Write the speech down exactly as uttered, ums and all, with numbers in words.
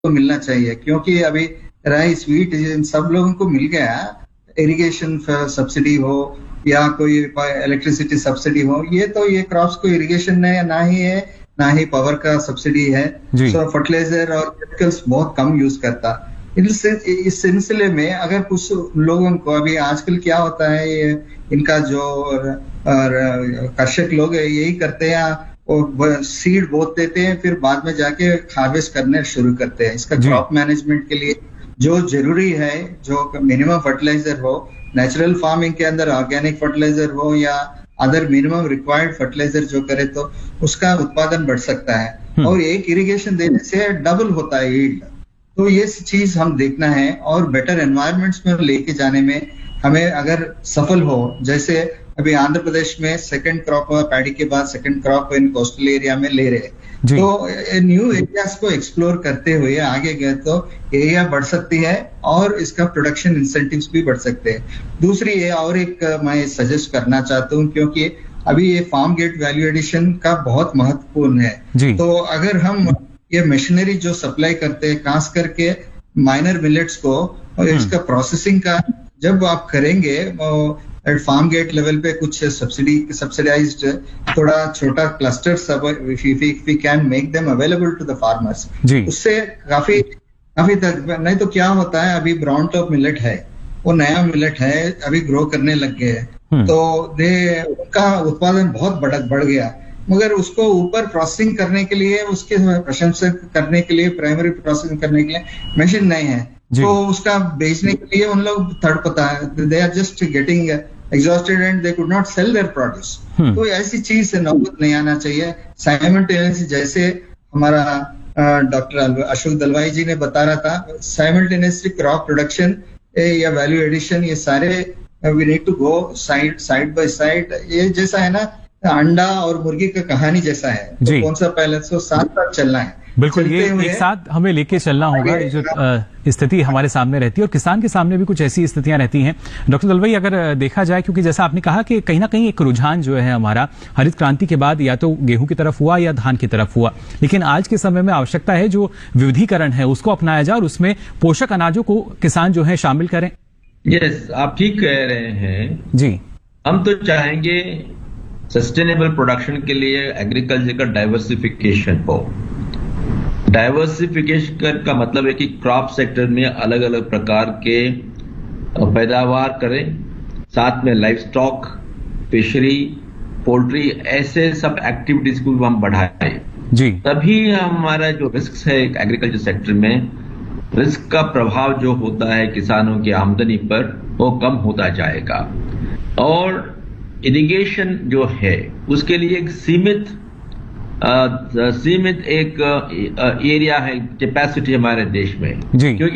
को मिलना चाहिए, क्योंकि अभी राइस, व्हीट, इन सब लोगों को मिल गया। इरिगेशन सब्सिडी हो या कोई इलेक्ट्रिसिटी सब्सिडी हो, ये तो ये क्रॉप्स को इरिगेशन ने ना ही है, ना ही पावर का सब्सिडी है। सो फर्टिलाइजर और केमिकल्स बहुत कम यूज करता। इस इस सिलसिले में अगर कुछ लोगों को, अभी आजकल क्या होता है, ये इनका जो कृषक लोग यही करते हैं, वो सीड बोत देते हैं, फिर बाद में जाके हार्वेस्ट करने शुरू करते हैं। इसका क्रॉप मैनेजमेंट के लिए जो जरूरी है, जो मिनिमम फर्टिलाइजर हो, नेचुरल फार्मिंग के अंदर ऑर्गेनिक फर्टिलाइजर हो या अदर मिनिमम रिक्वायर्ड फर्टिलाइजर जो करे, तो उसका उत्पादन बढ़ सकता है। और एक इरिगेशन देने से डबल होता है यील्ड। तो ये चीज हम देखना है, और बेटर एनवायरमेंट्स में लेके जाने में हमें अगर सफल हो, जैसे अभी आंध्र प्रदेश में सेकंड क्रॉप पैडी के बाद second crop in coastal area में ले रहे, तो न्यू एरियाज को एक्सप्लोर करते हुए आगे गए तो एरिया बढ़ सकती है और इसका प्रोडक्शन इंसेंटिव्स भी बढ़ सकते हैं। दूसरी ये और एक मैं सजेस्ट करना चाहता हूँ, क्योंकि अभी ये फार्म गेट वैल्यू एडिशन का बहुत महत्वपूर्ण है। तो अगर हम ये मशीनरी जो सप्लाई करते हैं, खास करके माइनर मिलेट्स को, और इसका प्रोसेसिंग का जब आप करेंगे फार्म गेट लेवल पे, कुछ सब्सिडी सब्सिडाइज्ड थोड़ा छोटा क्लस्टर सब we can make them available to the farmers, उससे काफी काफी तक, नहीं तो क्या होता है, अभी ब्राउन टॉप मिलेट है, वो नया मिलेट है, अभी ग्रो करने लग गए हैं, तो दे उनका उत्पादन बहुत बढ़ बढ़ गया, मगर उसको ऊपर प्रोसेसिंग करने के लिए, उसके प्रशंसा करने के लिए, प्राइमरी प्रोसेसिंग करने के लिए मशीन नहीं है, तो उसका बेचने के लिए उन लोग तड़पता है, they are just getting exhausted and they could not sell their produce. तो ऐसी चीज से नौबत नहीं आना चाहिए। साइमल्टेनियसली, जैसे हमारा डॉक्टर अशोक दलवाई जी ने बता रहा था, साइमल्टेनियसली क्रॉप प्रोडक्शन या वैल्यू एडिशन, ये सारे we need to go side side by side. ये जैसा है ना, अंडा और मुर्गी का कहानी जैसा है, तो कौन सा पहले, तो साथ साथ चलना है। बिल्कुल, ये एक साथ हमें लेके चलना होगा। ये जो स्थिति हमारे सामने रहती है, और किसान के सामने भी कुछ ऐसी स्थितियां रहती हैं। डॉक्टर दलवाई, अगर देखा जाए, क्योंकि जैसा आपने कहा कि कहीं ना कहीं एक रुझान जो है हमारा हरित क्रांति के बाद या तो गेहूं की तरफ हुआ या धान की तरफ हुआ, लेकिन आज के समय में आवश्यकता है जो विविधीकरण है उसको अपनाया जाए और उसमें पोषक अनाजों को किसान जो है शामिल करें। यस, आप ठीक कह रहे हैं जी। हम तो चाहेंगे सस्टेनेबल प्रोडक्शन के लिए एग्रीकल्चर का डाइवर्सिफिकेशन हो। डाइवर्सिफिकेशन का मतलब है कि क्रॉप सेक्टर में अलग अलग प्रकार के पैदावार करें, साथ में लाइफ स्टॉक, फिशरी, पोल्ट्री, ऐसे सब एक्टिविटीज को हम बढ़ाएं जी। तभी हमारा जो रिस्क है एग्रीकल्चर सेक्टर में, रिस्क का प्रभाव जो होता है किसानों की आमदनी पर, वो कम होता जाएगा। और इरिगेशन जो है उसके लिए एक सीमित सीमित एक एरिया है, कैपेसिटी हमारे देश में, क्योंकि